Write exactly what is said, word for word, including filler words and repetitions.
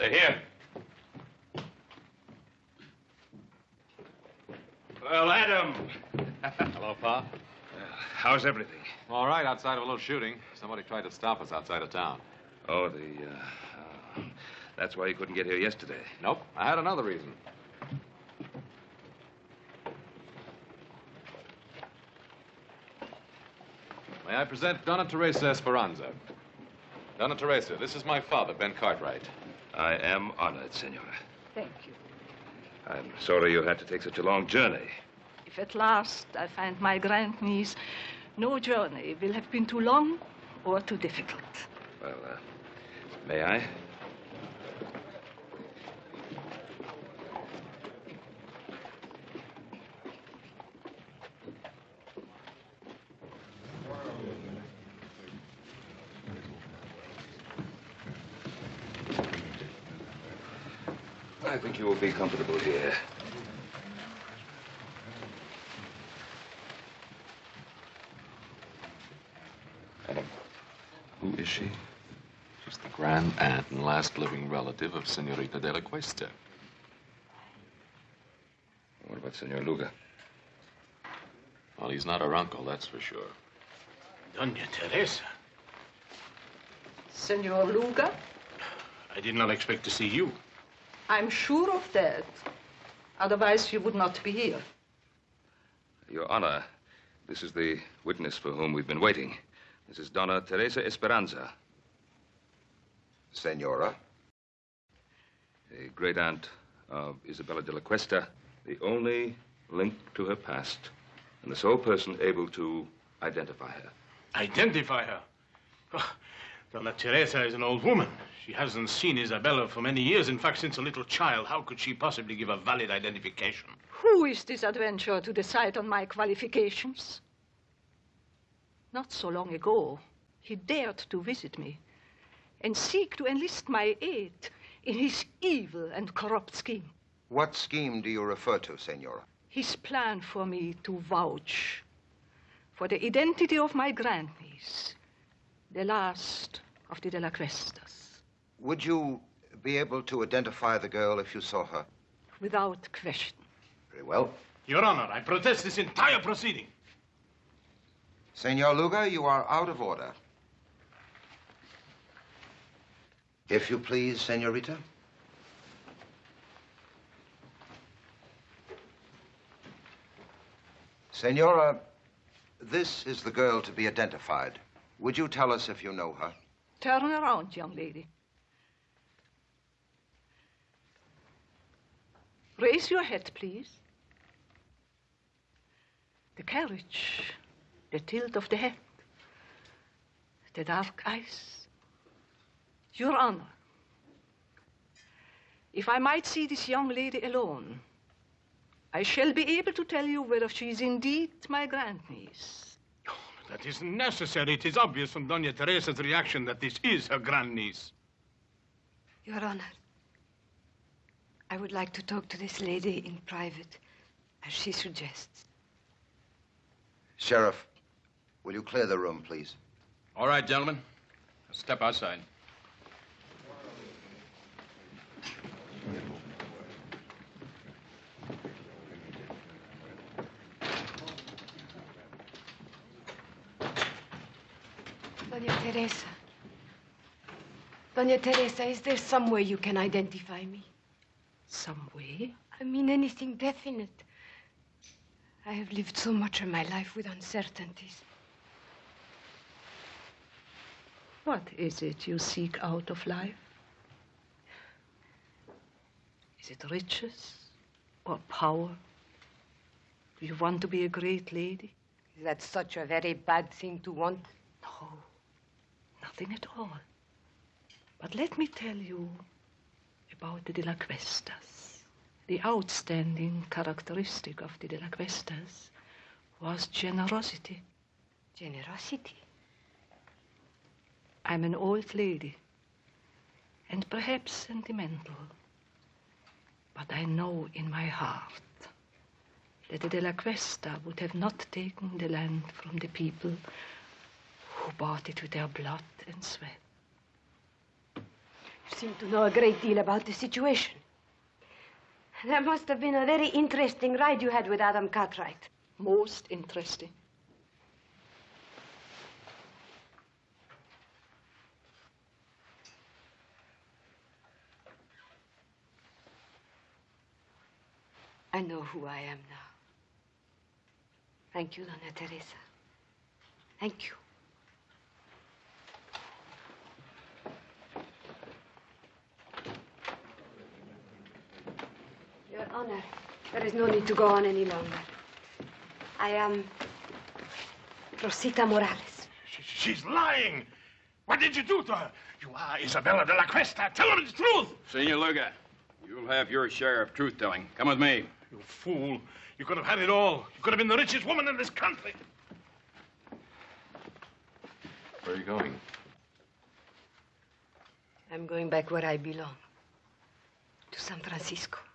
They're here. Well, Adam. Hello, Pa. Uh, how's everything? All right, outside of a little shooting. Somebody tried to stop us outside of town. Oh, the, uh, uh, that's why you couldn't get here yesterday. Nope, I had another reason. May I present Donna Teresa Esperanza? Donna Teresa, this is my father, Ben Cartwright. I am honored, Senora. Thank you. I'm sorry you had to take such a long journey. If at last I find my grandniece, no journey will have been too long or too difficult. Well, uh, may I? I think you will be comfortable here. Adam, who is she? She's the grand aunt and last living relative of Senorita de la Cuesta. What about Senor Luga? Well, he's not her uncle, that's for sure. Doña Teresa. Senor Luga? I did not expect to see you. I'm sure of that. Otherwise, you would not be here. Your Honor, this is the witness for whom we've been waiting. This is Donna Teresa Esperanza. Senora? The great-aunt of Isabella de la Cuesta, the only link to her past, and the sole person able to identify her. Identify her? Oh, Donna Teresa is an old woman. She hasn't seen Isabella for many years. In fact, since a little child. How could she possibly give a valid identification? Who is this adventurer to decide on my qualifications? Not so long ago, he dared to visit me and seek to enlist my aid in his evil and corrupt scheme. What scheme do you refer to, Senora? His plan for me to vouch for the identity of my grandniece, the last of the De La Cuestas. Would you be able to identify the girl if you saw her? Without question. Very well. Your Honor, I protest this entire proceeding. Senor Luga, you are out of order. If you please, Senorita. Senora, this is the girl to be identified. Would you tell us if you know her? Turn around, young lady. Raise your head, please. The carriage, the tilt of the head, the dark eyes. Your Honor, if I might see this young lady alone, I shall be able to tell you whether she is indeed my grandniece. Oh, that isn't necessary. It is obvious from Doña Teresa's reaction that this is her grandniece. Your Honor, I would like to talk to this lady in private, as she suggests. Sheriff, will you clear the room, please? All right, gentlemen. Step outside. Doña Teresa. Doña Teresa, is there some way you can identify me? Some way? I mean anything definite. I have lived so much of my life with uncertainties. What is it you seek out of life? Is it riches or power? Do you want to be a great lady? Is that such a very bad thing to want? No, nothing at all. But let me tell you about the De La Cuestas. The outstanding characteristic of the De La Cuestas was generosity. Generosity? I'm an old lady, and perhaps sentimental. But I know in my heart that the De La Cuesta would have not taken the land from the people who bought it with their blood and sweat. You seem to know a great deal about the situation. That must have been a very interesting ride you had with Adam Cartwright. Most interesting. I know who I am now. Thank you, Dona Teresa. Thank you. Your Honor, there is no need to go on any longer. I am Rosita Morales. She, she's lying. What did you do to her? You are Isabella de la Cuesta. Tell her the truth. Senor Luga, you'll have your share of truth-telling. Come with me. You fool. You could have had it all. You could have been the richest woman in this country. Where are you going? I'm going back where I belong. To San Francisco.